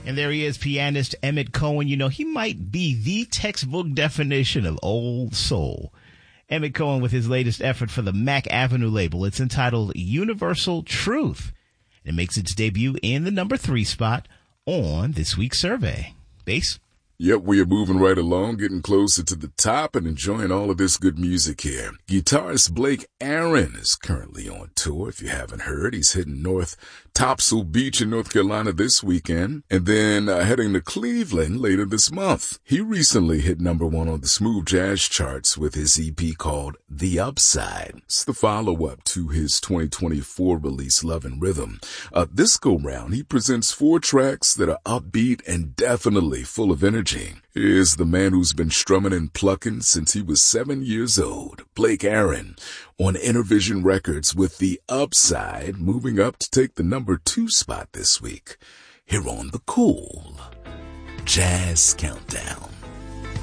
And there he is, pianist Emmett Cohen. You know, he might be the textbook definition of old soul. Emmett Cohen with his latest effort for the Mack Avenue label. It's entitled Universal Truth. It makes its debut in the number 3 spot on this week's survey. Bass? Yep, we are moving right along, getting closer to the top and enjoying all of this good music here. Guitarist Blake Aaron is currently on tour. If you haven't heard, he's hitting North Topsail Beach in North Carolina this weekend, and then heading to Cleveland later this month. He recently hit number 1 on the smooth jazz charts with his EP called The Upside. It's the follow-up to his 2024 release, Love and Rhythm. This go-round, he presents 4 tracks that are upbeat and definitely full of energy. Here's the man who's been strumming and plucking since he was 7 years old, Blake Aaron, on Intervision Records with The Upside, moving up to take the number 2 spot this week, here on the Cool Jazz Countdown.